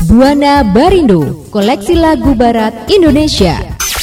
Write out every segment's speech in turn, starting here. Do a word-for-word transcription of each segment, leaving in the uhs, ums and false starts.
Buana Barindo, koleksi lagu barat Indonesia.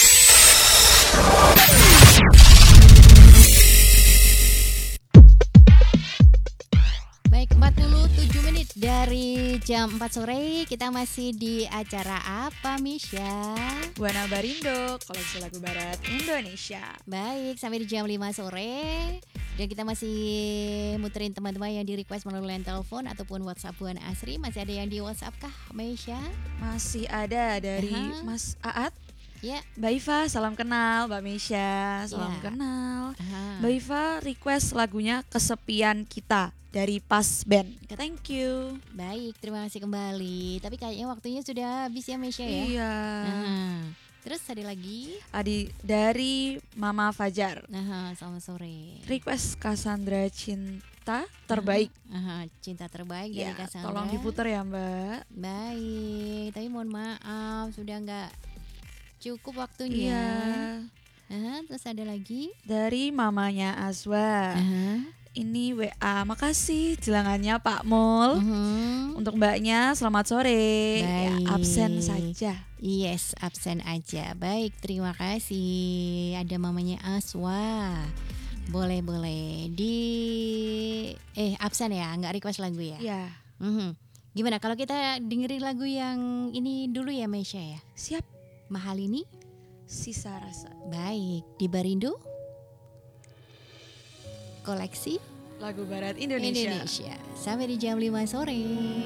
Baik, empat puluh tujuh menit dari jam empat sore. Kita masih di acara apa, Misha? Buana Barindo, koleksi lagu barat Indonesia. Baik, sampai di jam lima sore. Dan kita masih muterin teman-teman yang di request melalui line telepon ataupun WhatsApp Buana Asri. Masih ada yang di WhatsApp kah, Misha? Masih ada dari Aha. Mas Aat. Ya. Mbak Iva, salam kenal. Mbak Mesya, salam Ya. kenal. Aha. Mbak Iva request lagunya Kesepian Kita dari Pas Band. Thank you. Baik, terima kasih kembali. Tapi kayaknya waktunya sudah habis ya, Misha ya? Iya. Nah, terus ada lagi. Adi dari Mama Fajar. Nah, selamat sore. Request Cassandra Cinta Terbaik. Aha, cinta terbaik dari Ya, Cassandra. tolong diputar ya, Mbak. Baik, tapi mohon maaf sudah nggak cukup Iya. waktunya. Aha, terus ada lagi. Dari mamanya Azwa. Aha. Ini W A, makasih jelangannya Pak Mul. Mhm. Untuk mbaknya selamat sore. Ya, Baik. absen saja. Yes, absen aja. Baik, terima kasih. Ada mamanya Aswa. Boleh boleh di eh absen ya, nggak request lagu ya. Ya, Mhm. Gimana kalau kita dengerin lagu yang ini dulu ya, Mesya ya? siap. Mahal ini. Sisa rasa. Baik, di Barindo. Koleksi Lagu barat Indonesia. Indonesia. Sampai di jam lima sore.